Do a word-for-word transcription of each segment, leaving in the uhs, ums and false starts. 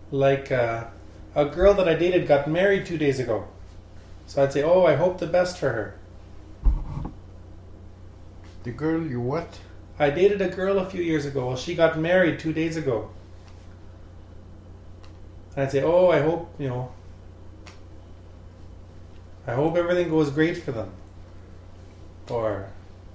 Like uh, a girl that I dated got married two days ago. So I'd say, oh, I hope the best for her. The girl you what? I dated a girl a few years ago. Well, she got married two days ago. And I'd say, oh, I hope, you know, I hope everything goes great for them. Or...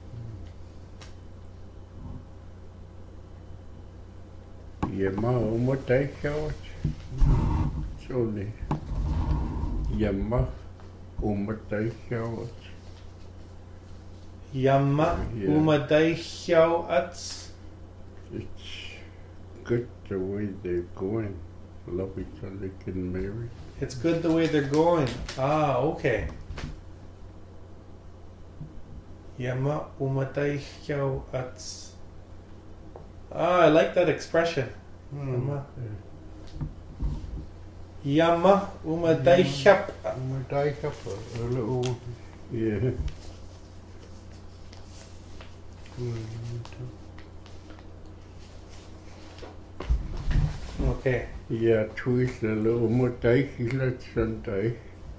Hjemme om at deg, Kjørt. Sorry. Hjemme om at deg, Kjørt. Hjemme Yeah. om at deg Kjørt. It's good the way they're going. Love each other, getting married. It's good the way they're going. Ah, okay. Hjemme om at deg Kjørt. Ah, I like that expression. Hjemme. Hjemme om at deg Kjørt. Om at deg, Kjørt. Eller om... Yeah. Okay. Ja, twist eller om at deg, Kjørt, sånn deg.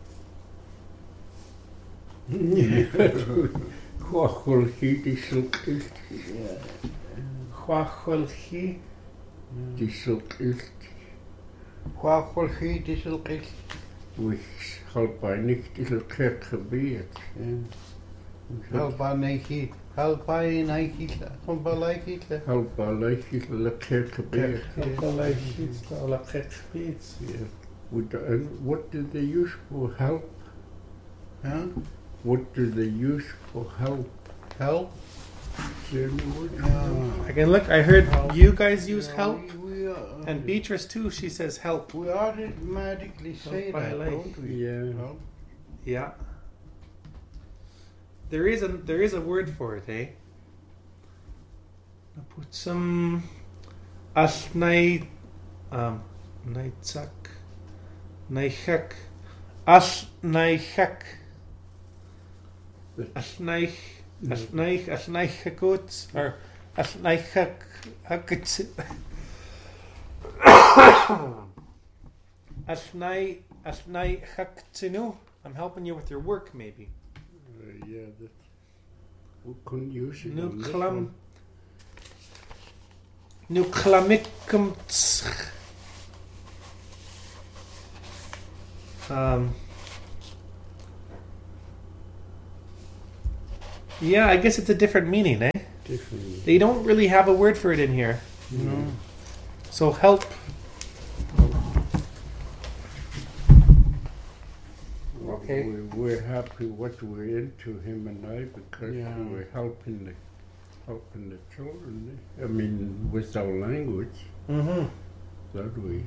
Quachol-chi, die sulk-ilt. Chwacholchi. Die sulk-ilt. Quachol-chi, die sulk-ilt. Wich halbeinig, die sulk-ilt gebeurt. Halbeinig, halbeinig, halbeinig. Halbeinig, sulk-ilt gebeurt. Yeah. Would, and what do they use for help? Huh? What do they use for help? Help? German word? Yeah. I can look. I heard you guys use Yeah, help. we, we are, And Beatrice too, she says help. we automatically say Help by that, life. don't we? Yeah. Help. Yeah. There is a there is a word for it, eh? I put some asnai um naitzak naihak asnaihak asnaih asnaih asnaihakut or asnaihak hakut asnai asnai haktinu. I'm helping you with your work, maybe. Uh, yeah, that we couldn't use it. Nu on this klam one. Nu klamikum tsch. Um Yeah, I guess it's a different meaning, eh? Definitely. They don't really have a word for it in here. No. So help. Okay. We, we're happy what we're into, him and I, because Yeah. we're helping the helping the children. I mean, with our language, Mm-hmm. that we.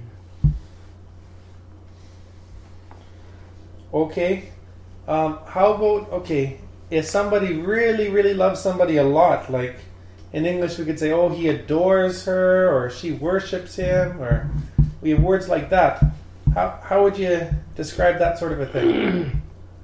Okay. Um, how about, okay, if somebody really, really loves somebody a lot, like in English we could say, oh, he adores her, or she worships him, or we have words like that. How, how would you describe that sort of a thing?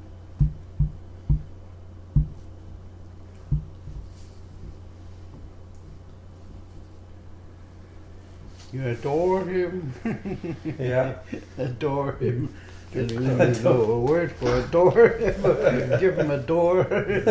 You adore him. Yeah. Adore him. There's no a word for adore him. Give him a door.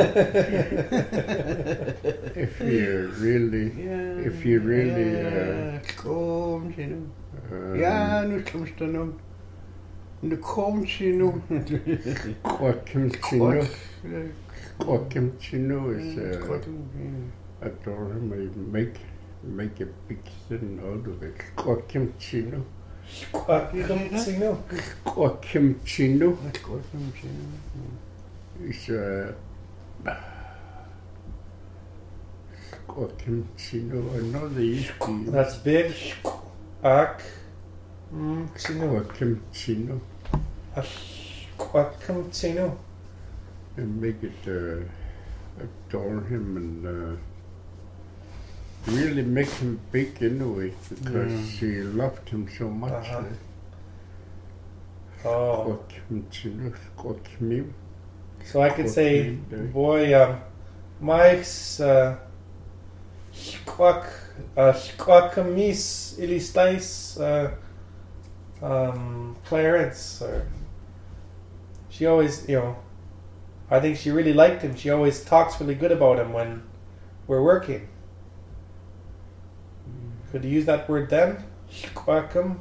If you really, Yeah. if you really, Ja, kom ze nu. uh, Ja, nu komt ze nu. Nu komt ze nu. Quakim Chino, Quakim Chino is uh, Kort. adore him. I make make a big thing out of it. Quakim Chino, Quackimtsinu. Quakim Chino Kort komt ze nu. is uh, Quakim Chino. Another issue. That's big. Ak. Mm, tsinu. Quakim Chino. Quackimtsinu. And make it uh, adore him and uh, really make him big anyway, because Yeah. she loved him so much. Uh-huh. uh, Oh. Quakim Chino, Quakim. So I could say, Quakim, boy, um, Mike's uh, quack, uh, quackamis ilistais, uh, um, Clarence, or she always, you know, I think she really liked him. She always talks really good about him when we're working. Could you use that word then? Shquakum.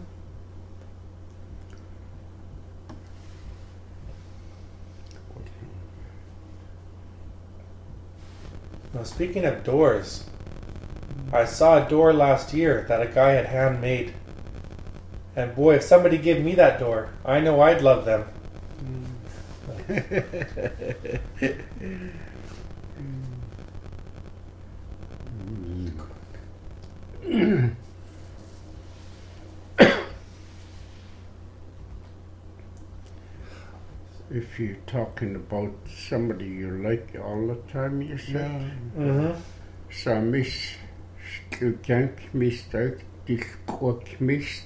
Now, speaking of doors, I saw a door last year that a guy had handmade. And boy, if somebody gave me that door, I know I'd love them. If you're talking about somebody you like all the time, you said. Mm-hmm. So miss Skugjank missed out this quirk missed.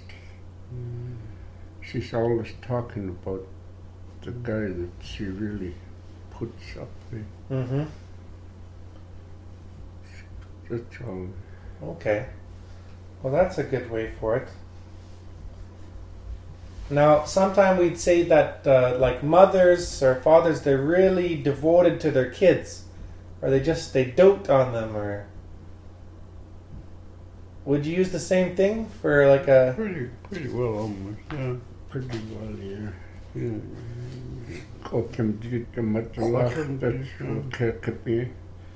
She's always talking about the guy that she really puts up with. Mm-hmm. That's all. Okay. Well, that's a good way for it. Now, sometimes we'd say that, uh, like mothers or fathers, they're really devoted to their kids, or they just they dote on them. Or would you use the same thing for like a? Pretty, pretty well almost. Yeah. Pretty well, yeah. Yeah. Kokem dit met de lach, dat is kerkebie.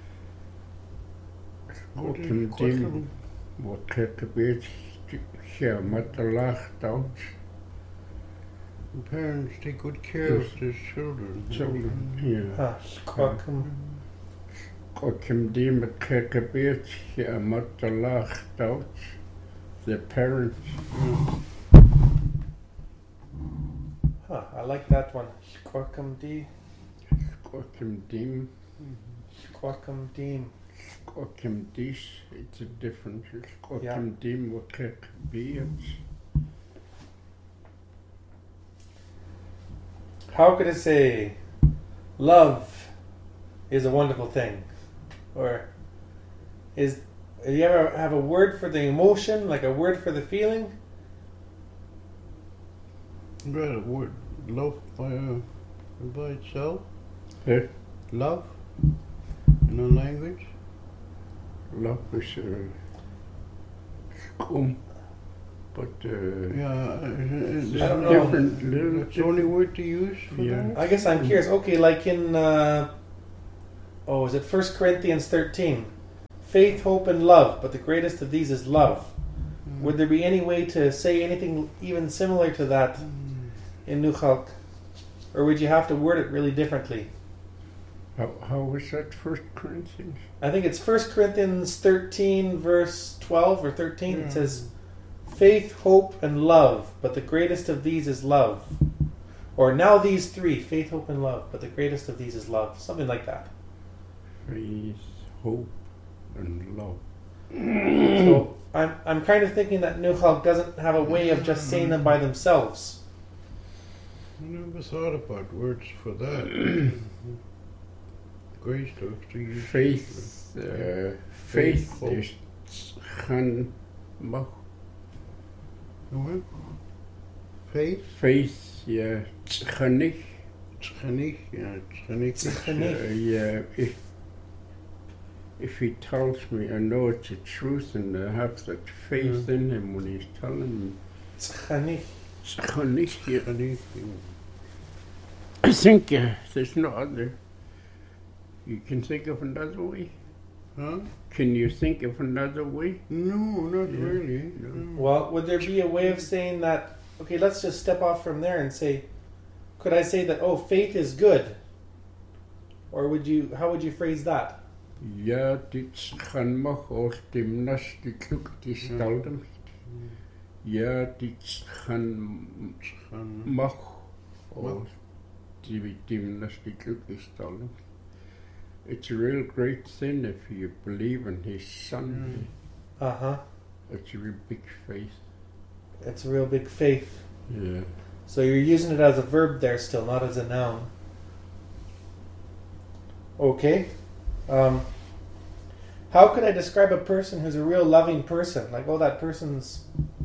Kokem dit, wat kerkebie, ja, met de lach dat. Parents take good care of their children. Children, yeah. Ah, Shquakum. Kokem dit met kerkebie, ja, met de lach dat. The parents. Huh, I like that one. Shquakum D. Kokem dim. Shquakum Deem. Kokem dis, it's a difference. Kokem Yeah. dim, wat kerkebie. How could I say love is a wonderful thing? Or is do you ever have a word for the emotion, like a word for the feeling? Right, a word. Love by, uh, by itself. Yeah. Love in a language. Love is uh, scum, but uh, Yeah, it's I don't know. different. Little That's the only word to use for Yeah. that. I guess I'm curious. Okay, like in uh, oh, is it First Corinthians thirteen? Faith, hope, and love, but the greatest of these is love. Mm. Would there be any way to say anything even similar to that Mm. in Nuchalk? Or would you have to word it really differently? How, how was that First Corinthians? I think it's First Corinthians thirteen, verse twelve or thirteen. Yeah. It says, faith, hope, and love, but the greatest of these is love. Or now these three, faith, hope, and love, but the greatest of these is love. Something like that. Faith, hope, and love. So I'm I'm kind of thinking that Nuchalk doesn't have a way of just saying them by themselves. I never thought about words for that. Great stuff to use. Faith, uh, faith hope. is chan mach. What? Faith? Faith, yeah, chanich. Tchanik, yeah, tchanik. Tchanik. Uh, yeah, if if he tells me, I know it's the truth, and I have that faith Mm. in him when he's telling me. Tzchanik. Chanich, yeah. Tchanik. I think uh, there's no other. You can think of another way. Huh? Can you think of another way? No, not Yeah. really. No. No. Well, would there be a way of saying that? Okay, let's just step off from there and say, could I say that? Oh, faith is good. Or would you? How would you phrase that? Ja, dit gaan mag als dem nas die kluk die staldem. Ja, dit gaan Tchan- mag als die dem nas die kluk die staldem. It's a real great thing if you believe in his son. Uh huh. It's a real big faith. It's a real big faith. Yeah. So you're using it as a verb there still, not as a noun. Okay. Um, how could I describe a person who's a real loving person? Like, oh, that person's